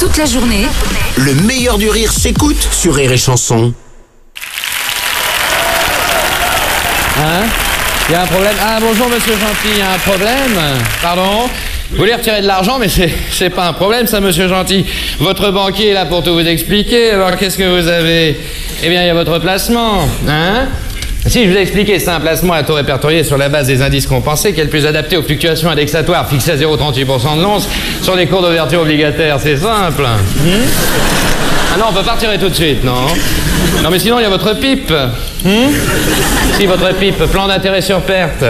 toute la journée. Le meilleur du rire s'écoute sur Rire et Chanson. Hein? Il y a un problème? Ah, bonjour, monsieur Gentil, il y a un problème? Pardon? Vous voulez retirer de l'argent, mais c'est pas un problème, ça, monsieur Gentil. Votre banquier est là pour tout vous expliquer, alors qu'est-ce que vous avez? Eh bien, il y a votre placement, hein? Si je vous ai expliqué, c'est un placement à taux répertorié sur la base des indices compensés qui est le plus adapté aux fluctuations indexatoires fixées à 0,38% de l'once sur les cours d'ouverture obligataires, c'est simple. Ah non, on peut pas retirer tout de suite, non? Non, mais sinon, il y a votre PIP. Si, votre PIP, plan d'intérêt sur perte.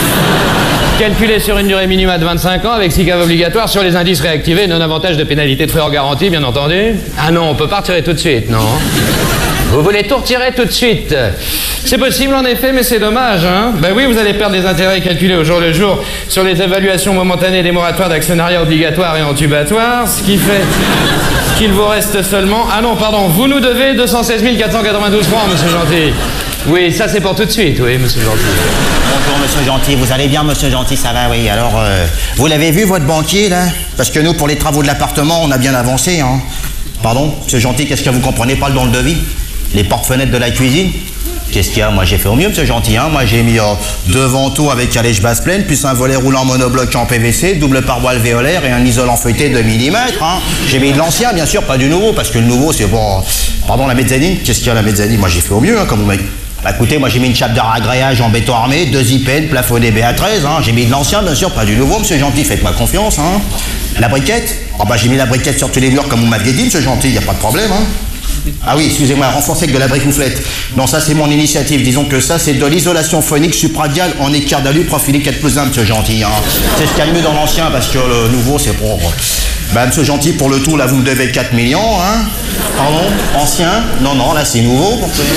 Calculé sur une durée minimale de 25 ans avec 6 caves obligatoires sur les indices réactivés, non avantage de pénalité de frais hors garantie, bien entendu. Ah non, on peut pas retirer tout de suite, non? Vous voulez tout retirer tout de suite? C'est possible en effet, mais c'est dommage, hein? Ben oui, vous allez perdre des intérêts calculés au jour le jour sur les évaluations momentanées des moratoires d'actionnariat obligatoire et entubatoire, ce qui fait qu'il vous reste seulement... Ah non, pardon, vous nous devez 216 492 francs, monsieur Gentil. Oui, ça c'est pour tout de suite, oui, monsieur Gentil. Bonjour, monsieur Gentil, vous allez bien, monsieur Gentil, ça va, oui. Alors, vous l'avez vu, votre banquier, là? Parce que nous, pour les travaux de l'appartement, on a bien avancé, hein. Pardon, monsieur Gentil, qu'est-ce que vous comprenez pas dans le devis? Les portes-fenêtres de la cuisine? Qu'est-ce qu'il y a? Moi, j'ai fait au mieux, monsieur Gentil, hein. Moi, j'ai mis deux vantaux avec calèche basse pleine, plus un volet roulant monobloc en PVC, double paroi alvéolaire et un isolant feuilleté de 2 mm, hein. J'ai mis de l'ancien, bien sûr, pas du nouveau, parce que le nouveau, c'est bon... Pardon, la mezzanine? Qu'est-ce qu'il y a, la mezzanine? Moi, j'ai fait au mieux, hein, comme vous m'avez... Bah, écoutez, moi, j'ai mis une chape de ragréage en béton armé, 2 IPN, plafonné BA13, hein. J'ai mis de l'ancien, bien sûr, pas du nouveau, monsieur Gentil, faites-moi confiance, hein. La briquette? Ah bah, j'ai mis la briquette sur tous les murs, comme vous m'aviez dit, monsieur Gentil, y a pas de problème, hein. Ah oui, excusez-moi, renforcé avec de la bricouflette. Non, ça c'est mon initiative. Disons que ça c'est de l'isolation phonique supradiale en équerre d'alu profilé 4+1, monsieur Gentil, hein. C'est ce qu'il y a de mieux dans l'ancien parce que le nouveau c'est propre. Bah, monsieur Gentil, pour le tout, là vous me devez 4 millions, hein. Pardon? Ancien? Non, non, là c'est nouveau. Pour que...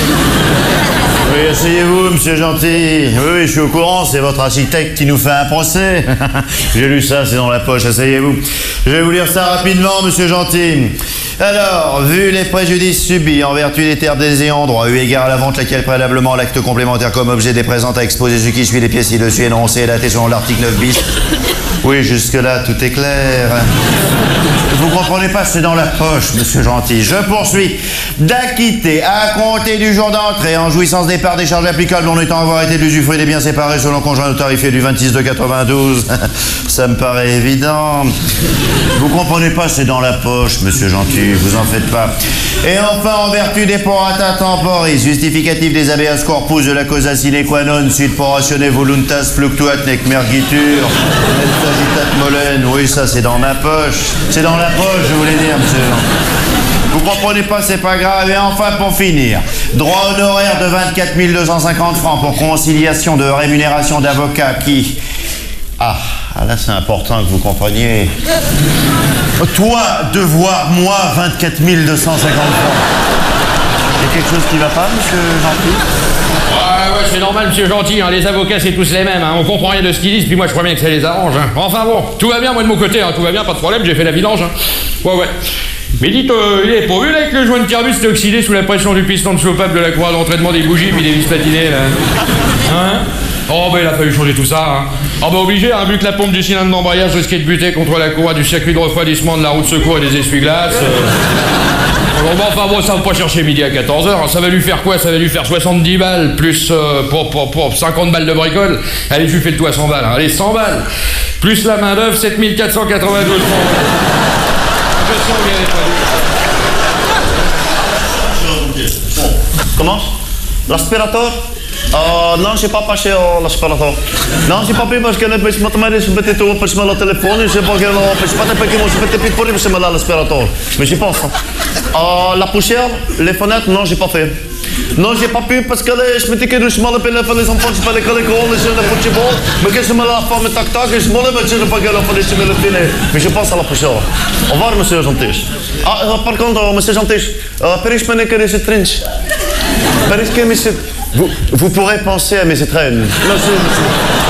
Oui, asseyez-vous, monsieur Gentil. Oui, je suis au courant, c'est votre architecte qui nous fait un procès. J'ai lu ça, c'est dans la poche, asseyez-vous. Je vais vous lire ça rapidement, monsieur Gentil. Alors, vu les préjudices subis en vertu des terres des ayants droit, eu égard à la vente laquelle préalablement l'acte complémentaire comme objet des présentes a exposé ce qui suit les pièces ci-dessus énoncées et daté selon l'article 9 bis. Oui, jusque-là, tout est clair. Vous comprenez pas, c'est dans la poche, monsieur Gentil. Je poursuis. D'acquitter à compter du jour d'entrée en jouissance des parts des charges applicables en étant avoir été de l'usufruit des biens séparés selon conjoint tarifé du 26/92. Ça me paraît évident. Vous comprenez pas, c'est dans la poche, monsieur Gentil, vous en faites pas. Et enfin, en vertu des prorata temporis, justificatif des habeas corpus de la causa sine qua non, sud poratione voluntas fluctuat nec mergitur, et sagitat molen. Oui, ça c'est dans ma poche. C'est dans la poche, je voulais dire, monsieur. Vous comprenez pas, c'est pas grave. Et enfin, pour finir, droit honoraire de 24 250 francs pour conciliation de rémunération d'avocat qui... Ah, là c'est important que vous compreniez. Toi, devoir, moi, 24 250 francs. Il y a quelque chose qui va pas, monsieur Gentil? Ouais, c'est normal, monsieur Gentil, hein. Les avocats, c'est tous les mêmes, hein. On comprend rien de ce qu'ils disent, puis moi, je crois bien que ça les arrange, hein. Enfin bon, tout va bien, moi, de mon côté, hein. Tout va bien, pas de problème, j'ai fait la vidange, hein. Ouais. Mais dites, il est pourvu, là, que le joint de carbus est oxydé sous la pression du piston de chauffable de la croix d'entraînement des bougies puis des vis platinées, là. Hein? Oh, ben, il a fallu changer tout ça, hein. Oh, ben, obligé, hein, vu que la pompe du cylindre d'embrayage risquait de buter contre la courroie du circuit de refroidissement de la roue de secours et des essuie-glaces. Enfin bon, ça va pas chercher midi à 14h, hein. Ça va lui faire quoi? Ça va lui faire 70 balles, plus pour 50 balles de bricole. Allez, je lui fais le tout à 100 balles, hein. Allez, 100 balles. Plus la main d'œuvre, 7492 francs. Comment? L'aspirateur? Non, j'ai pas passé l'aspirateur. Non, j'ai pas pu parce que je m'attendais sur le téléphone, parce que je téléphone, je sais pas que je sais pas que moi je fais pour parce que l'aspirateur. Mais j'y pense. La poussière, les fenêtres, non, j'ai pas fait. Non, j'ai pas pu parce que je me dis que je m'en appelle les enfants, je pas les collègues, je ne peux pas. Mais que je me la femme tac-tac, je m'en appelle, je ne pas gagner la je me le filer. Mais je pense à la poussière. Au revoir, monsieur Gentil. Par contre, monsieur Gentil, Paris, je que les trench. Paris, que monsieur. Vous pourrez penser à mes étrennes. Merci, monsieur.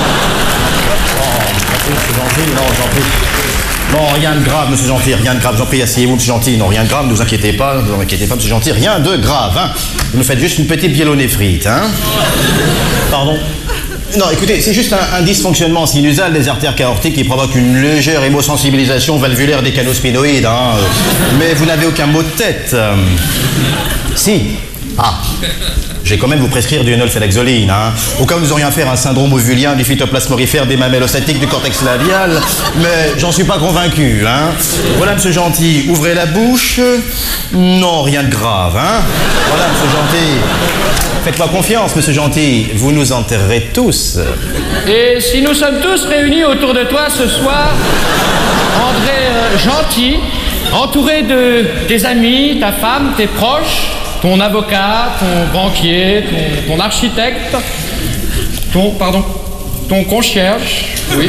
Non, rien de grave, monsieur Gentil, rien de grave. J'en prie, asseyez-vous, monsieur Gentil. Non, rien de grave, ne vous inquiétez pas, monsieur Gentil. Rien de grave, hein. Vous nous faites juste une petite biélonée frite, hein. Pardon? Non, écoutez, c'est juste un dysfonctionnement sinusal des artères aortiques qui provoque une légère hémosensibilisation valvulaire des canaux sphénoïdes, hein. Mais vous n'avez aucun mot de tête. Si. Ah. Je vais quand même vous prescrire du nolfenexoline, hein. Au cas où nous aurions affaire à un syndrome ovulien du phytoplasmorifère des mamelles ostatiques du cortex labial, mais j'en suis pas convaincu, hein. Voilà, monsieur Gentil, ouvrez la bouche. Non, rien de grave, hein. Voilà, monsieur Gentil. Faites-moi confiance, monsieur Gentil, vous nous enterrerez tous. Et si nous sommes tous réunis autour de toi ce soir, André Gentil, entouré de tes amis, ta femme, tes proches, ton avocat, ton banquier, ton architecte, ton concierge, oui.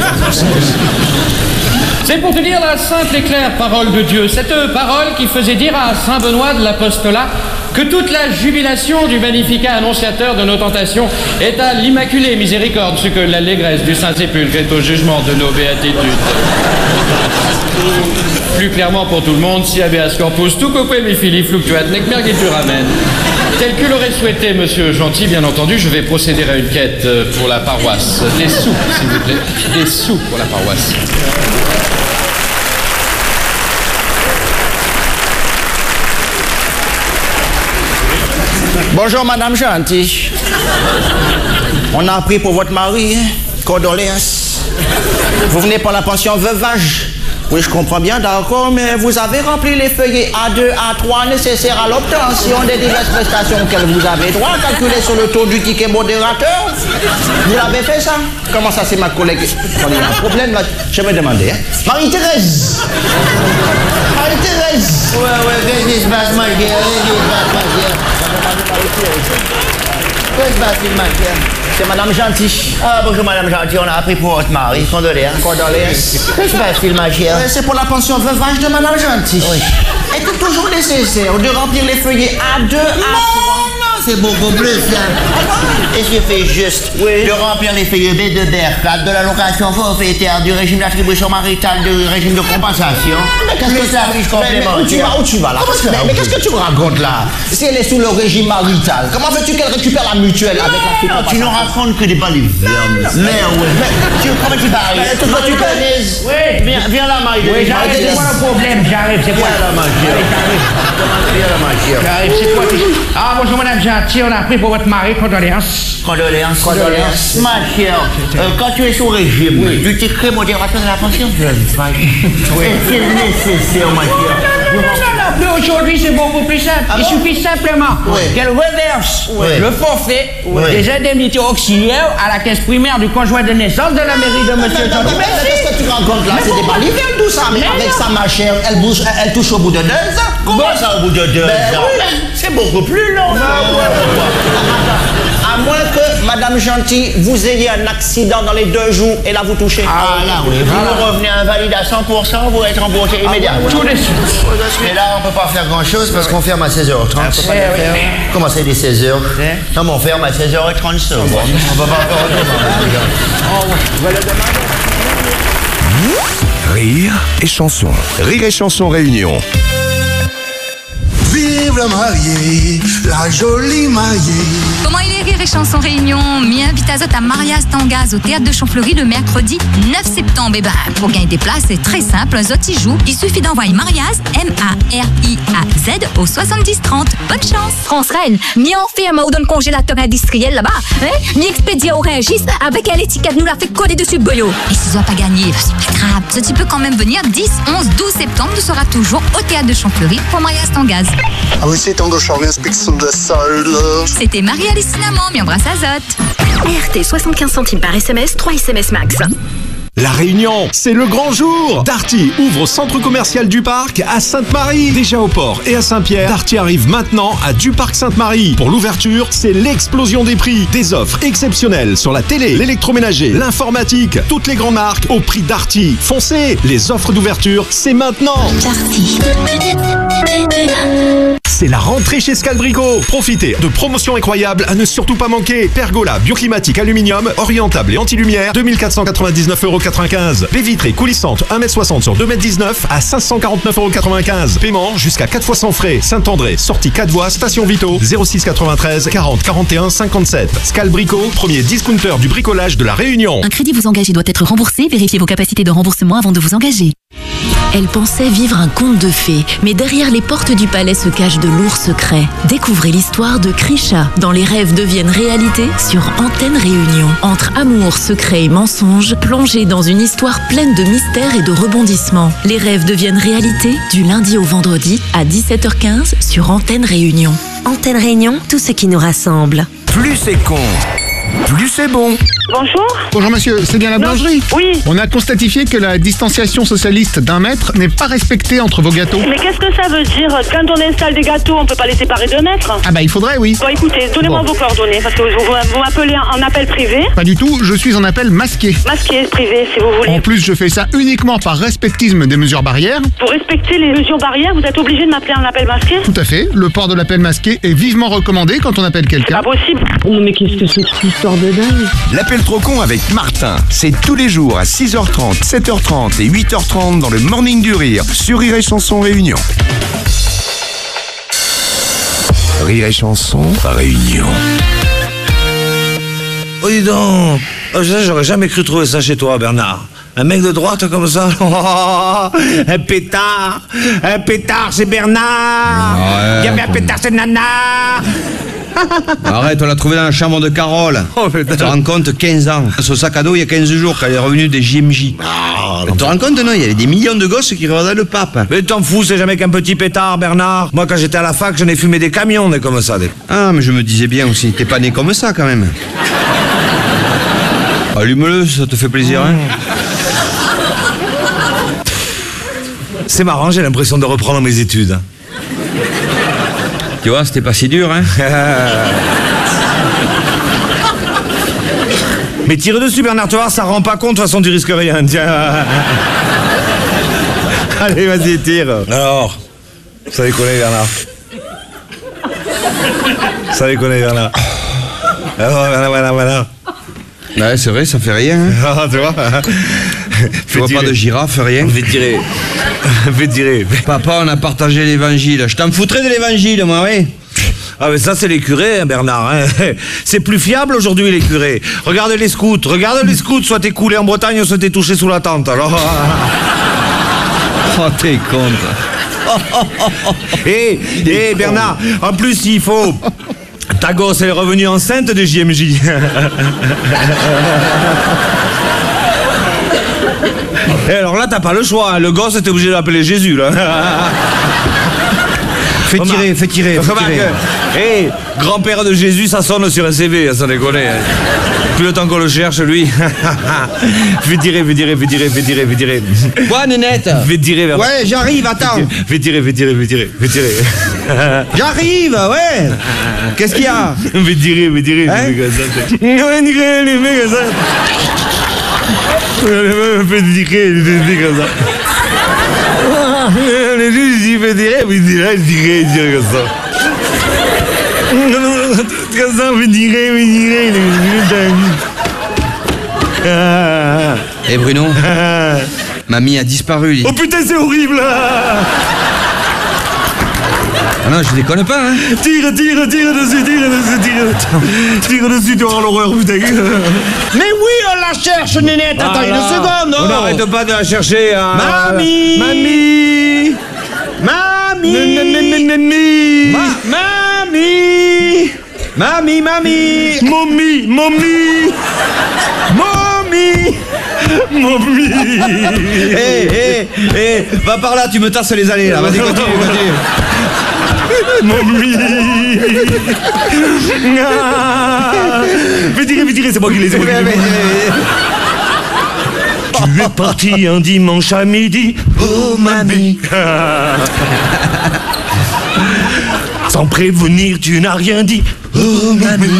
C'est pour te dire la simple et claire parole de Dieu, cette parole qui faisait dire à Saint Benoît de l'Apostolat que toute la jubilation du Magnificat annonciateur de nos tentations est à l'Immaculée Miséricorde, ce que l'allégresse du Saint-Sépulcre est au jugement de nos béatitudes. Plus clairement pour tout le monde, si habeas corpus tu cope mi fili fluctuat nec mergituramen. Tel que l'aurait souhaité monsieur Gentil, bien entendu, je vais procéder à une quête pour la paroisse. Des sous, s'il vous plaît. Des sous pour la paroisse. Bonjour, madame Gentil. On a appris pour votre mari, condoléances. Vous venez pour la pension veuvage. Oui, je comprends bien, d'accord, mais vous avez rempli les feuillets A2, A3 nécessaires à l'obtention des diverses prestations auxquelles vous avez droit, calculées sur le taux du ticket modérateur. Vous l'avez fait, ça? Comment ça, c'est ma collègue? Quand il y a un problème, là, je me demandais, hein. Marie-Thérèse! Marie-Thérèse! Ouais, qu'est-ce qui se passe, ma chère? Qu'est-ce qui se passe, ma chère? C'est madame Gentil. Ah, bonjour, madame Gentil, on a appris pour votre mari. Condoléances. Condoléances. Qu'est-ce qui se passe, ma chère? C'est pour la pension veuvage de madame Gentil. Oui. Est-il toujours nécessaire de remplir les feuillets A2, A3? Non, c'est beaucoup plus simple. Il suffit juste de remplir les feuillets B2, B4 de l'allocation forfaitaire, du régime d'attribution maritale, du régime de compensation. Mais qu'est-ce que ça fiche complémentaire? Où tu vas là? Mais qu'est-ce que tu me racontes là? Si elle est sous le régime marital, comment veux-tu qu'elle récupère la mutuelle avec la Non, tu nous racontes que des balivernes. Mais oui. Comment tu parles? Oui, viens là, Marie. Oui, j'arrive, c'est quoi le problème? J'arrive, c'est quoi? Viens là, ma chère. Viens là, ma chère. J'arrive, c'est quoi? Ah, bonjour, madame Gentil, on a appris pour votre mari, condoléances. Condoléances. Ma chère, quand tu es sous régime, du ticket modérateur de la pension, est-il nécessaire, ma chère? Non, aujourd'hui, c'est beaucoup plus simple. Il suffit simplement qu'elle reverse le forfait des indemnités auxiliaires à la caisse primaire du conjoint de naissance de la mairie de monsieur Gentil. Mais qu'est-ce que tu racontes là? C'est des balivernes tout ça. Mais avec ça, ma chère, elle touche au bout de 2 ans. Comment ça, au bout de 2 ans? C'est beaucoup plus long. À moins que, madame Gentil, vous ayez un accident dans les 2 jours et là vous touchez. Ah là, oui. Vous nous revenez invalide à 100%, vous êtes remboursé immédiatement. Tout de suite. Mais là, on peut pas faire grand-chose parce qu'on ferme à 16h30. Comment c'est les 16h? Non, mais on ferme à 16h30 secondes. On peut pas faire autrement. Rire et chanson. Rire et chanson réunion. Vive la mariée, la jolie mariée. Comment il est Rire et chanson réunion? M'y invite à Zot à Marias Tangaz au théâtre de Champfleury le mercredi 9 septembre. Et ben, pour gagner des places, c'est très simple. Zot y joue. Il suffit d'envoyer Marias, M-A-R-I-A-Z au 7030. Bonne chance. France Reine, m'y enferme au donne congélateur industriel là-bas. Hein? M'y expédie au Régis avec un étiquette nous l'a fait coller dessus boyo. Et si tu n'as pas gagné, c'est pas grave. Zot, tu peux quand même venir 10, 11, 12 septembre. Tu seras toujours au théâtre de Champfleury pour Marias Tangaz. Ah oui, c'est Tango Charlie, speak sur the side. C'était Marie-Alice Cinnamon, mais embrasse à Zot. RT 75 centimes par SMS, 3 SMS max. La Réunion, c'est le grand jour. Darty ouvre au centre commercial du Parc à Sainte-Marie. Déjà au port et à Saint-Pierre, Darty arrive maintenant à du Parc Sainte-Marie. Pour l'ouverture, c'est l'explosion des prix. Des offres exceptionnelles sur la télé, l'électroménager, l'informatique, toutes les grandes marques au prix Darty. Foncez, les offres d'ouverture, c'est maintenant. Darty. c'est la rentrée chez Scalbrico. Profitez de promotions incroyables à ne surtout pas manquer. Pergola bioclimatique aluminium, orientable et anti-lumière, 2499,95 €. Baie vitrée coulissante 1m60 sur 2m19 à 549,95 €. Paiement jusqu'à 4 fois sans frais. Saint-André, sortie 4 voies, station Vito, 06 93 40 41 57. Scalbrico, premier discounter du bricolage de la Réunion. Un crédit vous engage et doit être remboursé. Vérifiez vos capacités de remboursement avant de vous engager. Elle pensait vivre un conte de fées, mais derrière les portes du palais se cachent de lourds secrets. Découvrez l'histoire de Krisha dans Les rêves deviennent réalité sur Antenne Réunion. Entre amour, secret et mensonge, plongez dans une histoire pleine de mystères et de rebondissements. Les rêves deviennent réalité du lundi au vendredi à 17h15 sur Antenne Réunion. Antenne Réunion, tout ce qui nous rassemble. Plus c'est con, plus c'est bon. Bonjour. Bonjour monsieur, c'est bien la boulangerie? Oui. On a constaté que la distanciation socialiste d'1 mètre n'est pas respectée entre vos gâteaux. Mais qu'est-ce que ça veut dire? Quand on installe des gâteaux, on peut pas les séparer de mètres? Ah bah il faudrait, oui. Bon écoutez, donnez-moi vos coordonnées, parce que vous m'appelez en appel privé. Pas du tout, je suis en appel masqué. Masqué, privé, si vous voulez. En plus, je fais ça uniquement par respectisme des mesures barrières. Pour respecter les mesures barrières, vous êtes obligé de m'appeler en appel masqué? Tout à fait, le port de l'appel masqué est vivement recommandé quand on appelle quelqu'un. Pas possible. Oh mais qu'est-ce que c'est que cette histoire de dingue? L'appel trop con avec Martin, c'est tous les jours à 6h30, 7h30 et 8h30 dans le Morning du Rire sur Rire et Chanson Réunion. Rire et Chanson Réunion. Oh dis donc, j'aurais jamais cru trouver ça chez toi, Bernard. Un mec de droite comme ça. Un pétard, c'est Bernard. Il y avait un pétard, c'est Nana. Arrête, on l'a trouvé dans la chambre de Carole. Tu te rends compte, 15 ans. Son sac à dos, il y a 15 jours, quand elle est revenue des JMJ. Tu te rends compte, non? Il y a des millions de gosses qui regardaient le pape. Mais t'en fous, c'est jamais qu'un petit pétard, Bernard. Moi, quand j'étais à la fac, j'en ai fumé des camions, des comme ça. Ah, mais je me disais bien aussi, t'es pas né comme ça, quand même. Allume-le, ça te fait plaisir, hein? C'est marrant, j'ai l'impression de reprendre mes études. Tu vois, c'était pas si dur, hein? Mais tire dessus, Bernard, tu vois, ça rend pas compte, de toute façon, tu risques rien, tiens. Allez, vas-y, tire. Alors, ça déconne, Bernard. Ça déconne, Bernard. Alors, voilà. Ouais, c'est vrai, ça fait rien, hein? Ah, tu vois? Tu vois pas de girafe, rien? Fais tirer. Papa, on a partagé l'évangile. Je t'en foutrais de l'évangile, moi, oui. Ah mais ça c'est les curés, hein, Bernard. Hein. C'est plus fiable aujourd'hui les curés. Regarde les scouts, soit t'es coulé en Bretagne, soit t'es touché sous la tente. Alors. Oh t'es con. Eh Bernard, en plus il faut. Ta gosse elle est revenue enceinte de JMJ. Et alors là t'as pas le choix, hein. Le gosse t'es obligé de l'appeler Jésus là. Fais tirer. Hé, grand-père de Jésus, ça sonne sur un CV, ça déconne. Plus le temps qu'on le cherche, lui. Fais tirer. Quoi, Nénette? Fais tirer, Bernard. Ouais, j'arrive, attends. Fais tirer. J'arrive, ouais. Qu'est-ce qu'il y a? Fais tirer. Hein? Eh Bruno, mamie a disparu. Oh putain, c'est horrible. Ah non, je déconne pas, hein. Tire dessus. Tire dessus, tu auras l'horreur, putain. Mais oui, on la cherche, Nénette. Attends une seconde. On n'arrête pas de la chercher, hein. Mamie. Hé, va par là, tu me tasses les allées là. Vas-y, continue. Momie. Fais tirer, c'est moi qui les ai. Tu es parti un dimanche à midi, oh mamie. Sans prévenir, tu n'as rien dit, oh mamie.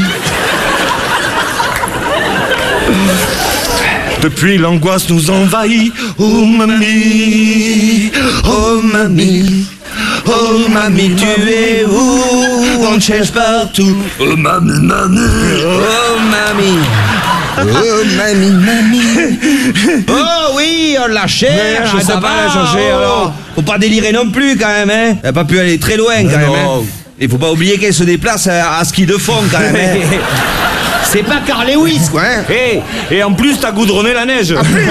Depuis l'angoisse nous envahit, oh mamie, oh mamie. Oh mamie, tu es où? On te cherche partout. Oh mamie, mamie. Oh mamie. Oh, mamie. Oh oui, on la cherche, ça va la chercher alors. Faut pas délirer non plus quand même, hein. Elle a pas pu aller très loin quand même, hein. Il faut pas oublier qu'elle se déplace à ski de fond quand même, hein. C'est pas Carl Lewis, quoi, hein. Et en plus, t'as goudronné la neige. En plus.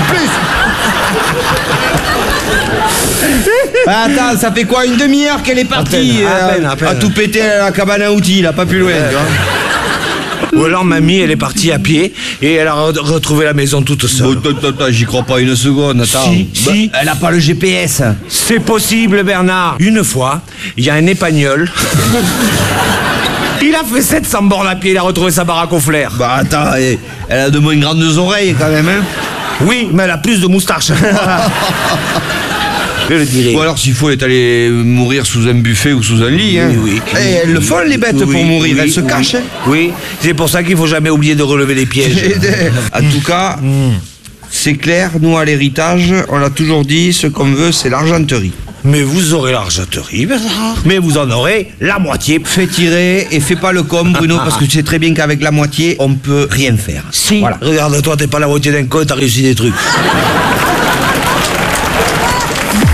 Attends, ça fait quoi, une demi-heure qu'elle est partie à peine. à tout péter à la cabane à outils, là, pas plus loin, tu vois. Ou alors mamie, elle est partie à pied et elle a retrouvé la maison toute seule. J'y crois pas une seconde, attends. Si. Elle a pas le GPS. C'est possible, Bernard. Une fois, il y a un épagnol. Il a fait 700 bornes à pied, il a retrouvé sa baraque aux flair. Bah attends, elle a de moins grandes oreilles quand même, hein. Oui, mais elle a plus de moustaches. Je le dirais. Ou alors s'il faut, elle est allée mourir sous un buffet ou sous un lit, hein. Oui. Et elles le font les bêtes pour mourir, elles se cachent, hein. Oui, c'est pour ça qu'il faut jamais oublier de relever les pièges. En tout cas, c'est clair, nous à l'héritage, on a toujours dit, ce qu'on veut, c'est l'argenterie. Mais vous aurez l'argenterie, Bernard. Mais vous en aurez la moitié. Fais tirer et fais pas le com, Bruno, parce que tu sais très bien qu'avec la moitié, on peut rien faire. Si. Voilà. Regarde-toi, t'es pas la moitié d'un con, t'as réussi des trucs.